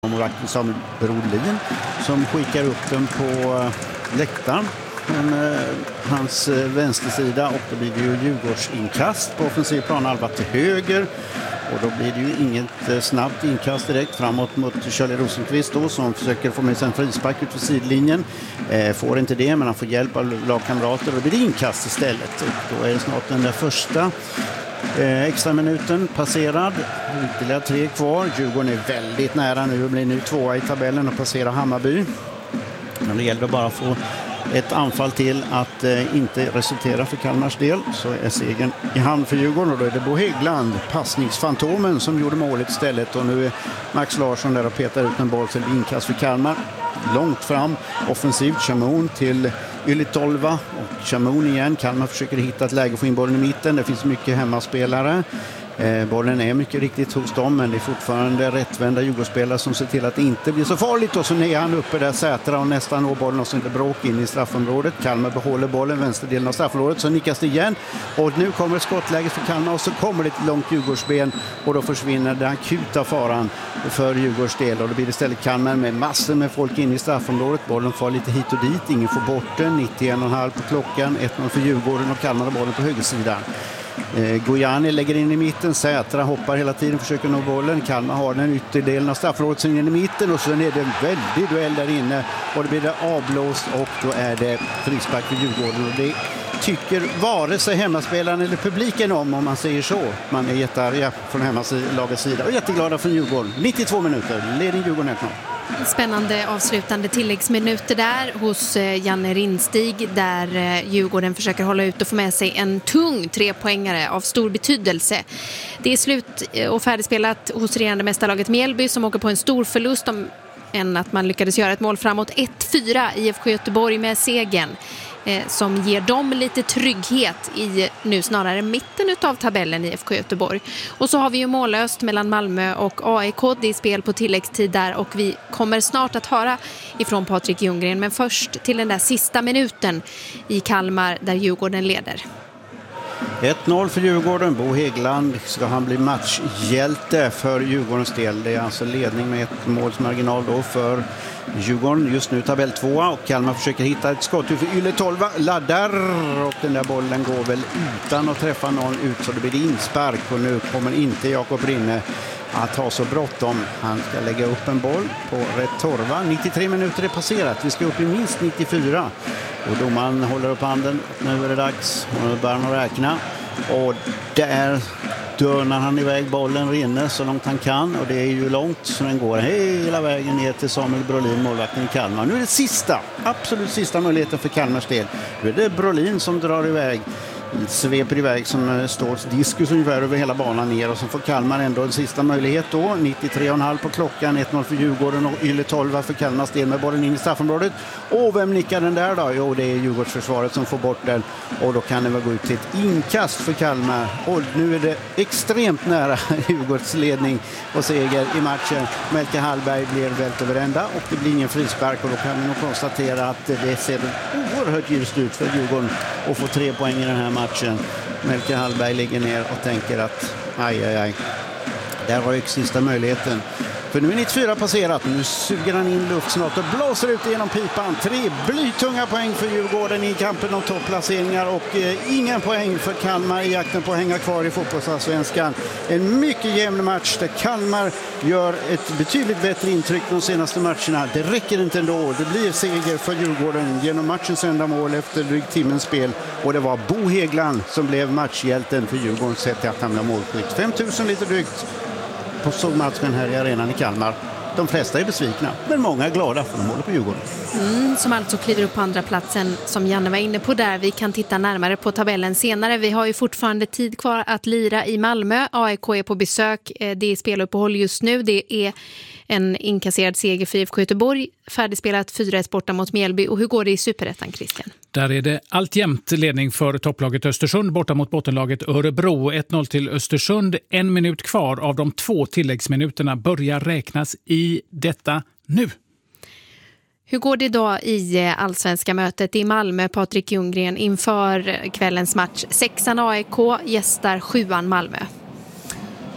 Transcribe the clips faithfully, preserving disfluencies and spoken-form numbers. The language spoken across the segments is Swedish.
målvakten Samuel Brolin som skickar upp den på läktaren från eh, hans eh, vänstersida, och då blir det ju Djurgårdsinkast på offensiv planhalva till höger. Och då blir det ju inget eh, snabbt inkast direkt framåt mot Charlie Rosenqvist då, som försöker få med sig en frispark ut för sidlinjen. Eh, får inte det, men han får hjälp av lagkamrater, och då blir det inkast istället. Och då är det snart den där första eh, extra minuten passerad. Ytterligare tre kvar. Djurgården är väldigt nära nu och blir nu tvåa i tabellen och passerar Hammarby. Men det gäller bara att få ett anfall till att eh, inte resultera för Kalmars del, så är segern i hand för Djurgården, och då är det Bo Häggland, passningsfantomen, som gjorde målet istället, och nu är Max Larsson där och petar ut en boll till inkast för Kalmar. Långt fram, offensivt, Chamoun till Ylätolva, och Chamoun igen. Kalmar försöker hitta ett läge och få in bollen i mitten. Det finns mycket hemmaspelare. Eh, bollen är mycket riktigt hos dem, men det är fortfarande rättvända Djurgårdsspelare som ser till att det inte blir så farligt, och så är han uppe där Sätra och nästan når bollen och så inte bråk in i straffområdet. Kalmar behåller bollen, vänsterdelen av straffområdet, så nickas det igen, och nu kommer skottläget för Kalmar, och så kommer det ett långt Djurgårdsben, och då försvinner den akuta faran för Djurgårds del, och då blir det istället Kalmar med massor med folk in i straffområdet. Bollen får lite hit och dit, ingen får bort den, nittioen och en halv på klockan, ett noll för Djurgården, och Kalmar har bollen på högersidan. Eh, Gojani lägger in i mitten, Sätra hoppar hela tiden, försöker nå bollen. Kalmar har den ytterdelen av straffområdet sen in i mitten, och så är det en väldig duell där inne, och det blir det avblåst, och då är det frispark för Djurgården, och det tycker vare sig hemmaspelaren eller publiken om, om man säger så. Man är jättearga från hemmalagets sida och jätteglada för Djurgården. nittiotvå minuter, ledning Djurgården ett noll. Spännande avslutande tilläggsminuter där hos Janne Rinstig, där Djurgården försöker hålla ut och få med sig en tung trepoängare av stor betydelse. Det är slut och färdigspelat hos regerande mästarlaget Mjällby, som åker på en stor förlust om än att man lyckades göra ett mål framåt. ett fyra i F K Göteborg med segern, eh, som ger dem lite trygghet i nu snarare mitten utav tabellen i F K Göteborg. Och så har vi ju mållöst mellan Malmö och A I K. Det är spel på tilläggstid där, och vi kommer snart att höra ifrån Patrik Ljunggren, men först till den där sista minuten i Kalmar där Djurgården leder. ett noll för Djurgården. Bo Häggland, ska han bli matchhjälte för Djurgårdens del. Det är alltså ledning med ett målsmarginal då för Djurgården. Just nu tabell tvåa, och Kalmar försöker hitta ett skott för Ylätolva. Laddar, och den där bollen går väl utan att träffa någon ut, så det blir inspark, och nu kommer inte Jakob Rinne att ha så bråttom. Han ska lägga upp en boll på rätt torva. nittiotre minuter är passerat. Vi ska upp i minst nittiofyra. Och domaren håller upp handen. Nu är det dags. Och nu börjar han räkna. Och där dörnar han iväg bollen, Rinne, så långt han kan. Och det är ju långt, så den går hela vägen ner till Samuel Brolin, målvakten i Kalmar. Nu är det sista, absolut sista möjligheten för Kalmars del. Nu är det Brolin som drar iväg. Sveper iväg som Ståls diskus ungefär över hela banan ner, och så får Kalmar ändå en sista möjlighet då. nittiotre och en halv på klockan, ett noll för Djurgården, och Ylätolva för Kalmars del med bollen in i straffområdet. Och vem nickar den där då? Jo, det är Djurgårdsförsvaret som får bort den, och då kan det väl gå ut till ett inkast för Kalmar. Och nu är det extremt nära Djurgårds ledning och seger i matchen. Melke Hallberg blir vält över ända, och det blir ingen frispark, och då kan vi nog konstatera att det ser oerhört ljust ut för Djurgården att få tre poäng i den här matchen. Melke Hallberg ligger ner och tänker att aj, aj, aj. Där var ju sista möjligheten. För nu är nittiofyra passerat. Nu suger han in luft snart och blåser ut genom pipan. Tre blytunga poäng för Djurgården i kampen om topplaceringar, och eh, ingen poäng för Kalmar i jakten på att hänga kvar i fotbollsallsvenskan. En mycket jämn match där Kalmar gör ett betydligt bättre intryck de senaste matcherna. Det räcker inte ändå. Det blir seger för Djurgården genom matchens enda mål efter drygt timmens spel, och det var Bo Häggland som blev matchhjälten för Djurgårdens sätt att hamna målskytt. fem tusen lite drygt på sågmatchen här i arenan i Kalmar. De flesta är besvikna, men många är glada för de håller på Djurgården. Mm, som alltså kliver upp på andra platsen, som Janne var inne på där. Vi kan titta närmare på tabellen senare. Vi har ju fortfarande tid kvar att lira i Malmö. A I K är på besök. Det är speluppehåll just nu. Det är en inkasserad seger för I F K Göteborg. Färdigspelat fyra ett borta mot Mjällby. Och hur går det i Superettan, Christian? Där är det alltjämt ledning för topplaget Östersund borta mot bottenlaget Örebro. ett noll till Östersund. En minut kvar av de två tilläggsminuterna börjar räknas i detta nu. Hur går det då i allsvenska mötet i Malmö, Patrik Ljunggren, inför kvällens match? Sexan A I K gästar sjuan Malmö.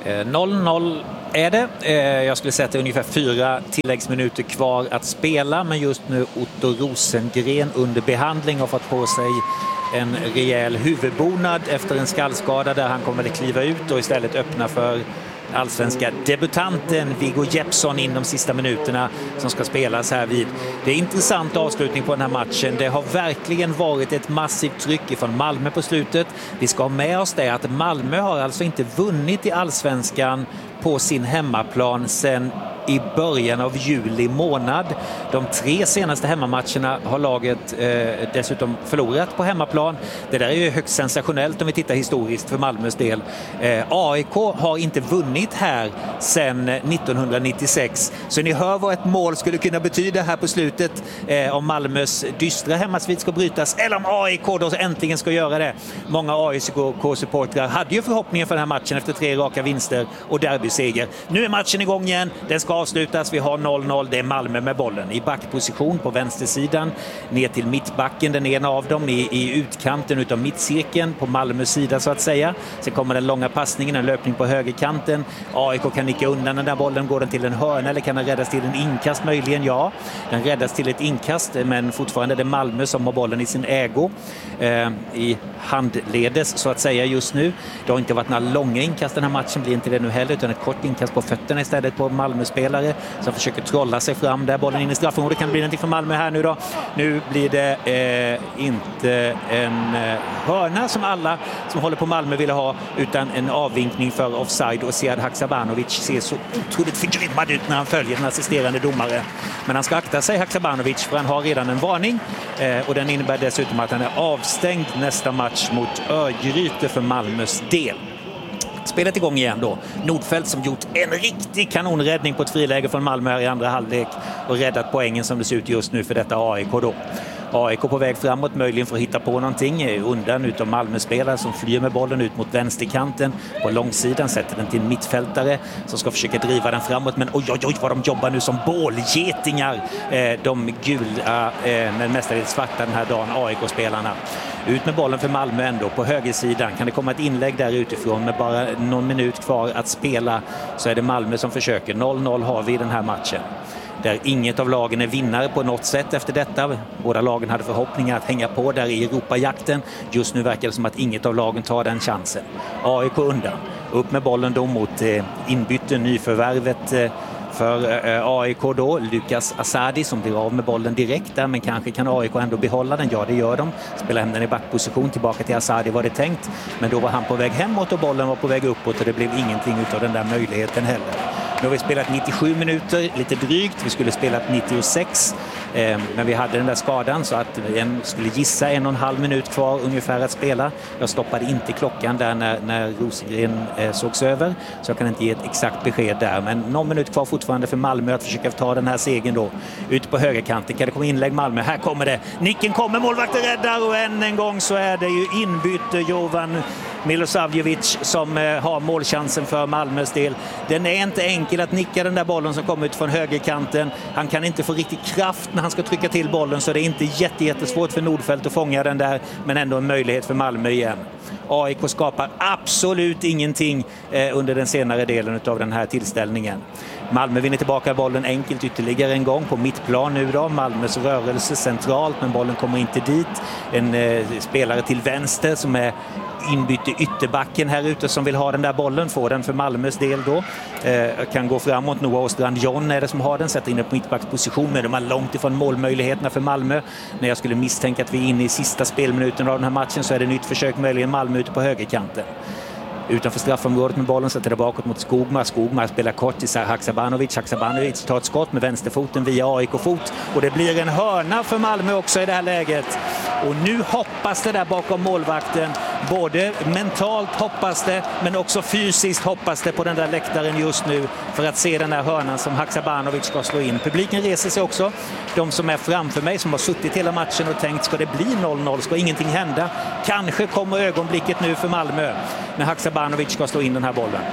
noll noll är det. Jag skulle säga att det är ungefär fyra tilläggsminuter kvar att spela, men just nu Otto Rosengren under behandling har fått på sig en rejäl huvudbonad efter en skallskada där han kommer att kliva ut och istället öppna för allsvenska debutanten Viggo Jeppsson in de sista minuterna som ska spelas här vid. Det är intressant avslutning på den här matchen. Det har verkligen varit ett massivt tryck från Malmö på slutet. Vi ska ha med oss det att Malmö har alltså inte vunnit i allsvenskan på sin hemmaplan sedan i början av juli månad. De tre senaste hemmamatcherna har laget eh, dessutom förlorat på hemmaplan. Det där är ju högst sensationellt om vi tittar historiskt för Malmös del. Eh, A I K har inte vunnit här sedan nittonhundranittiosex. Så ni hör vad ett mål skulle kunna betyda här på slutet eh, om Malmös dystra hemmasvit ska brytas eller om A I K då äntligen ska göra det. Många A I K-supportrar hade ju förhoppningen för den här matchen efter tre raka vinster och derbyseger. Nu är matchen igång igen. Den ska avslutas. Vi har noll noll. Det är Malmö med bollen i backposition på vänstersidan ner till mittbacken, den ena av dem i, i utkanten utav mittcirkeln på Malmös sida så att säga. Sen kommer den långa passningen, en löpning på högerkanten. A I K kan nicka undan den där bollen. Går den till en hörna eller kan den räddas till en inkast möjligen? Ja, den räddas till ett inkast, men fortfarande är det Malmö som har bollen i sin ägo eh, i handledes så att säga just nu. Det har inte varit några långa inkast den här matchen, blir inte det nu heller, utan ett kort inkast på fötterna istället på Malmö-spelare som försöker trolla sig fram där. Bollen in i straffområdet, kan det bli någonting för Malmö här nu då. Nu blir det eh, inte en eh, hörna som alla som håller på Malmö ville ha, utan en avvinkning för offside, och Sead Haksabanovic ser så otroligt förgrymmad ut när han följer den assisterande domare. Men han ska akta sig, Haksabanovic, för han har redan en varning eh, och den innebär dessutom att han är avstängd nästa match mot Örgryte för Malmös del. Spelet igång igen då. Nordfeldt som gjort en riktig kanonräddning på ett friläge från Malmö här i andra halvlek och räddat poängen som det ser ut just nu för detta A I K då. A I K på väg framåt, möjligen för att hitta på någonting undan utav Malmö-spelare som flyr med bollen ut mot vänsterkanten på långsidan, sätter den till en mittfältare som ska försöka driva den framåt, men oj oj oj vad de jobbar nu som bålgetingar, eh, de gula eh, men mestadels svarta den här dagen, A I K-spelarna. Ut med bollen för Malmö ändå på högersidan. Kan det komma ett inlägg där utifrån med bara någon minut kvar att spela, så är det Malmö som försöker. noll noll har vi i den här matchen. Där inget av lagen är vinnare på något sätt efter detta. Båda lagen hade förhoppningar att hänga på där i Europajakten. Just nu verkar det som att inget av lagen tar den chansen. A I K undan. Upp med bollen då mot eh, inbytte nyförvärvet eh, för eh, A I K då. Lukas Asadi som blir av med bollen direkt där, men kanske kan A I K ändå behålla den. Ja, det gör de. Spelar hem den i backposition tillbaka till Asadi var det tänkt. Men då var han på väg hemåt och bollen var på väg uppåt och det blev ingenting utav den där möjligheten heller. Nu har vi spelat nittiosju minuter, lite drygt. Vi skulle spela nittiosex, eh, men vi hade den där skadan så att en skulle gissa en och en halv minut kvar ungefär att spela. Jag stoppade inte klockan där när, när Rosengren eh, sågs över, så jag kan inte ge ett exakt besked där. Men någon minut kvar fortfarande för Malmö att försöka ta den här segern då. Ute på högerkanten kan det komma inlägg Malmö. Här kommer det. Nicken kommer, målvakten räddar och än en gång så är det ju inbyte Jovan Milosavljevic som eh, har målchansen för Malmös del. Den är inte enkel att nicka den där bollen som kommer ut från högerkanten. Han kan inte få riktigt kraft när han ska trycka till bollen, så det är inte jätte, jättesvårt för Nordfeldt att fånga den där, men ändå en möjlighet för Malmö igen. A I K skapar absolut ingenting eh, under den senare delen av den här tillställningen. Malmö vinner tillbaka bollen enkelt ytterligare en gång på mittplan nu då. Malmös rörelse centralt, men bollen kommer inte dit. En eh, spelare till vänster som är inbytte ytterbacken här ute som vill ha den där bollen, får den för Malmös del då. Eh, kan gå framåt. Noah Ostrand John är det som har den, sätter in den på mittbacksposition, men de är långt ifrån målmöjligheterna för Malmö. När jag skulle misstänka att vi är inne i sista spelminuten av den här matchen så är det nytt försök möjligen Malmö ute på högerkanten. Utanför straffområdet med bollen, sätter det bakåt mot Skogmar. Skogmar spelar kort till Haksabanovic. Haksabanovic tar ett skott med vänsterfoten via A I K-fot. Och det blir en hörna för Malmö också i det här läget. Och nu hoppas det där bakom målvakten. Både mentalt hoppas det, men också fysiskt hoppas det på den där läktaren just nu för att se den där hörnan som Haksabanovic ska slå in. Publiken reser sig också. De som är framför mig som har suttit hela matchen och tänkt, ska det bli noll noll? Ska ingenting hända? Kanske kommer ögonblicket nu för Malmö när Haksabanovic ska slå in den här bollen.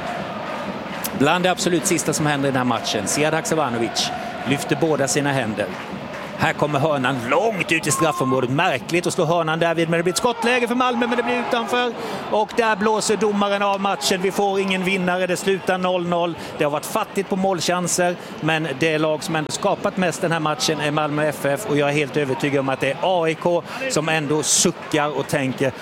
Bland det absolut sista som händer i den här matchen. Sead Haksabanovic lyfter båda sina händer. Här kommer hörnan långt ut i straffområdet. Märkligt att slå hörnan därvid, men det blir ett skottläge för Malmö, men det blir utanför. Och där blåser domaren av matchen. Vi får ingen vinnare, det slutar noll noll. Det har varit fattigt på målchanser, men det lag som ändå skapat mest den här matchen är Malmö F F. Och jag är helt övertygad om att det är A I K som ändå suckar och tänker...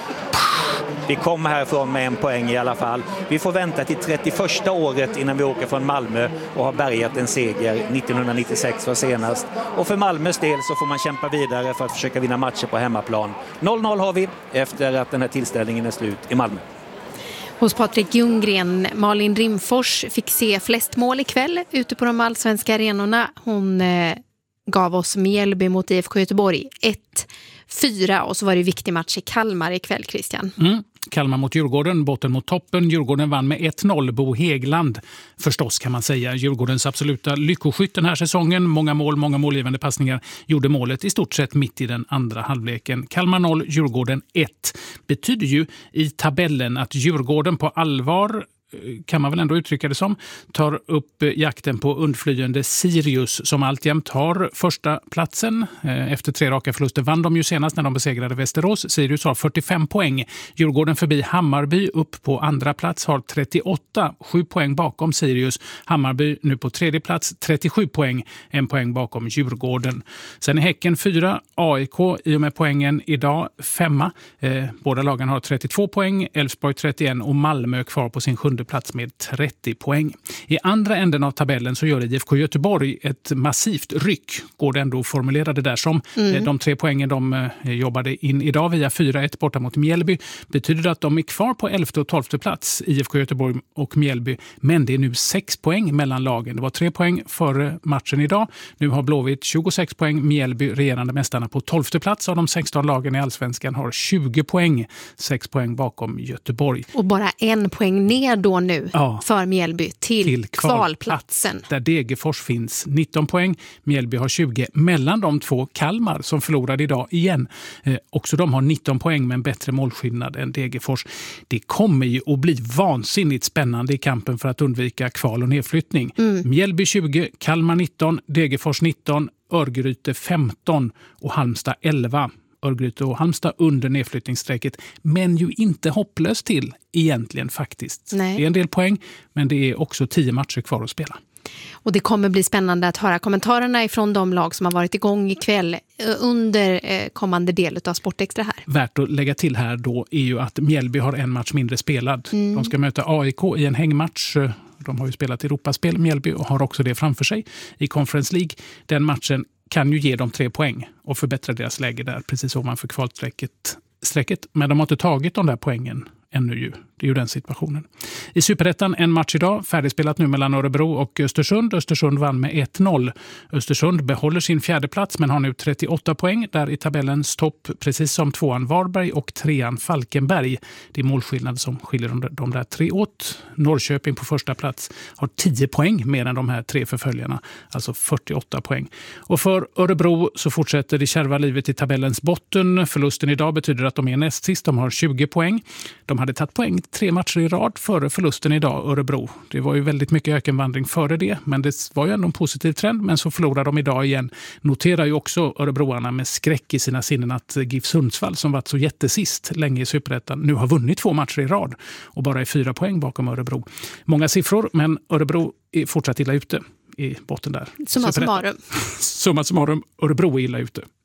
Vi kommer härifrån med en poäng i alla fall. Vi får vänta till trettioförsta året innan vi åker från Malmö och har bärgat en seger. nittonhundranittiosex var senast. Och för Malmös del så får man kämpa vidare för att försöka vinna matcher på hemmaplan. noll noll har vi efter att den här tillställningen är slut i Malmö. Hos Patrik Ljunggren, Malin Rimfors fick se flest mål ikväll ute på de allsvenska arenorna. Hon eh, gav oss Mjällby mot I F K Göteborg ett fyra, och så var det viktig match i Kalmar ikväll, Christian. Mm. Kalmar mot Djurgården, botten mot toppen. Djurgården vann med ett noll. Bo Häggland, förstås kan man säga. Djurgårdens absoluta lyckoskytt den här säsongen. Många mål, många målgivande passningar. Gjorde målet i stort sett mitt i den andra halvleken. Kalmar noll, Djurgården ett. Betyder ju i tabellen att Djurgården på allvar, kan man väl ändå uttrycka det som, tar upp jakten på undflyende Sirius som alltjämt har första platsen. Efter tre raka förluster vann de ju senast när de besegrade Västerås. Sirius har fyrtiofem poäng. Djurgården förbi Hammarby upp på andra plats har trettioåtta, sju poäng bakom Sirius. Hammarby nu på tredje plats, trettiosju poäng, en poäng bakom Djurgården. Sen är Häcken fyra, A I K i och med poängen idag femma. Eh, båda lagen har trettiotvå poäng, Elfsborg trettioen och Malmö kvar på sin sjunde plats med trettio poäng. I andra änden av tabellen så gör I F K Göteborg ett massivt ryck. Går det ändå att formulera det där som. Mm. De tre poängen de jobbade in idag via fyra ett borta mot Mjällby. Betyder det att de är kvar på elfte och tolfte plats, I F K Göteborg och Mjällby. Men det är nu sex poäng mellan lagen. Det var tre poäng före matchen idag. Nu har Blåvitt tjugosex poäng. Mjällby, regerande mästarna, på tolfte plats av de sexton lagen i Allsvenskan, har tjugo poäng. sex poäng bakom Göteborg. Och bara en poäng ner då nu ja, för Mjällby till, till kvalplatsen. Där Degerfors finns nitton poäng, Mjällby har tjugo. Mellan de två Kalmar som förlorade idag igen. Eh, också de har nitton poäng med en bättre målskillnad än Degerfors. Det kommer ju att bli vansinnigt spännande i kampen för att undvika kval- och nedflyttning. Mm. Mjällby tjugo, Kalmar nitton, Degerfors nitton, Örgryte femton och Halmstad elva. Örgryte och Halmstad under nedflyttningsstrecket, men ju inte hopplöst till egentligen faktiskt. Nej. Det är en del poäng, men det är också tio matcher kvar att spela. Och det kommer bli spännande att höra kommentarerna ifrån de lag som har varit igång ikväll under kommande del av Sportextra här. Värt att lägga till här då är ju att Mjällby har en match mindre spelad. Mm. De ska möta A I K i en hängmatch. De har ju spelat Europaspel, Mjällby, och har också det framför sig i Conference League. Den matchen kan ju ge dem tre poäng och förbättra deras läge där, precis ovanför kvalstrecket. Men de har inte tagit de där poängen ännu ju. Det är ju den situationen. I Superettan en match idag, färdigspelat nu mellan Örebro och Östersund. Östersund vann med ett noll. Östersund behåller sin fjärde plats men har nu trettioåtta poäng där i tabellens topp, precis som tvåan Varberg och trean Falkenberg. Det är målskillnad som skiljer de, de där tre åt. Norrköping på första plats har tio poäng mer än de här tre förföljarna, alltså fyrtioåtta poäng. Och för Örebro så fortsätter det kärva livet i tabellens botten. Förlusten idag betyder att de är näst sist. De har tjugo poäng. De hade tagit poäng tre matcher i rad före förlusten idag, Örebro. Det var ju väldigt mycket ökenvandring före det, men det var ju ändå en positiv trend. Men så förlorar de idag igen. Noterar ju också örebroarna med skräck i sina sinnen att GIF Sundsvall, som varit så jättesist länge i Superettan, nu har vunnit två matcher i rad och bara är fyra poäng bakom Örebro. Många siffror, men Örebro är fortsatt illa ute i botten där. Summa summarum. Summa summarum, Örebro är illa ute.